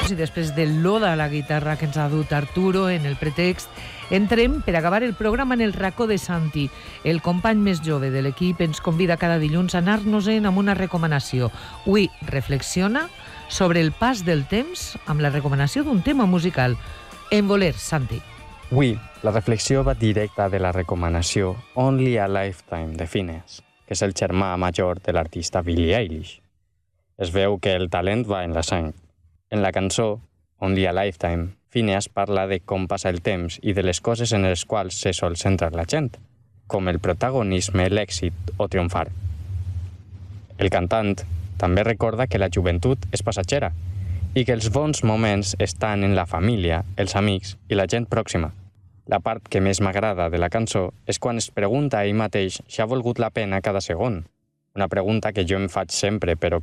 i després de l'oda a la guitarra que ens ha dut Arturo en el pretext, entrem per acabar el programa en el racó de Santi. El company més jove de l'equip ens convida cada dilluns a anar-nos-en amb una recomanació. Avui reflexiona sobre el pas del temps amb la recomanació d'un tema musical. En voler, Santi. Avui, la reflexió va directa de la recomanació Only a Lifetime de Phineas, que és el germà major de l'artista Billie Eilish. Es veu que el talent va en la sang. En la cançó Only a Lifetime, Phineas parla de com passa el temps i de les coses en les quals se sol centrar la gent, com el protagonisme, l'èxit o triomfar. El cantant també recorda que la joventut és passatgera i que els bons moments estan en la família, els amics i la gent pròxima. La part que més m'agrada de la cançó és quan es pregunta a ell mateix si ha volgut la pena cada segon. Una pregunta que jo em faig sempre, però